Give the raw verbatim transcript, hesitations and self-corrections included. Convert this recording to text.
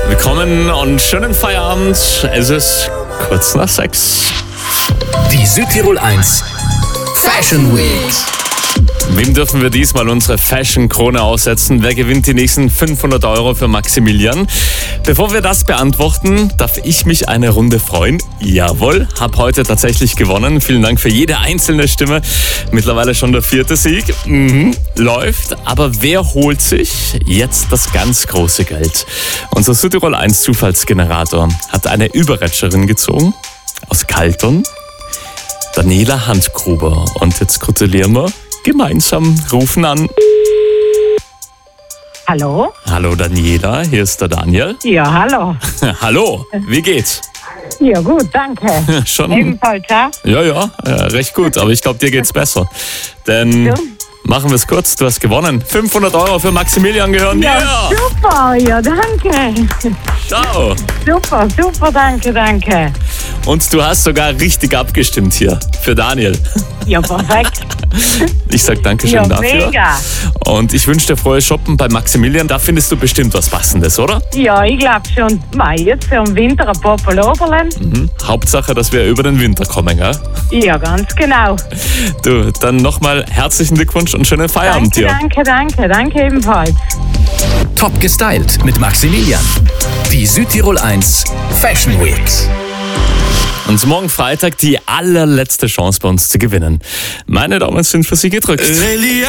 Willkommen und schönen Feierabend. Es ist kurz nach sechs. Die Südtirol eins Fashion Week. Wem dürfen wir diesmal unsere Fashion-Krone aussetzen? Wer gewinnt die nächsten fünfhundert Euro für Maximilian? Bevor wir das beantworten, darf ich mich eine Runde freuen. Jawohl, habe heute tatsächlich gewonnen. Vielen Dank für jede einzelne Stimme. Mittlerweile schon der vierte Sieg. Mhm, läuft. Aber wer holt sich jetzt das ganz große Geld? Unser Südtirol eins Zufallsgenerator hat eine Überretscherin gezogen aus Kaltern. Daniela Handgruber. Und jetzt gratulieren wir gemeinsam, rufen an. Hallo? Hallo Daniela, hier ist der Daniel. Ja, hallo. Hallo, wie geht's? Ja, gut, danke. Schon? Ebenfalls, ja? Ja, ja, ja, recht gut, aber ich glaube, dir geht's besser. Denn Ja. machen wir es kurz, du hast gewonnen. fünfhundert Euro für Maximilian gehören dir. Ja, super, ja, danke. Ciao. Super, super, danke, danke. Und du hast sogar richtig abgestimmt hier für Daniel. Ja, perfekt. Ich sag Dankeschön Ja, dafür. mega. Und ich wünsche dir frohes Shoppen bei Maximilian. Da findest du bestimmt was Passendes, oder? Ja, ich glaube schon. Mei, jetzt für den Winter ein paar Pulloverlen. Mhm. Hauptsache, dass wir über den Winter kommen, gell? Ja, ganz genau. Du, dann nochmal herzlichen Glückwunsch und schönen Feierabend Danke, dir. danke, danke, danke ebenfalls. Top gestylt mit Maximilian. Die Südtirol eins Fashion Week. Und morgen Freitag die allerletzte Chance bei uns zu gewinnen. Meine Daumen sind für Sie gedrückt.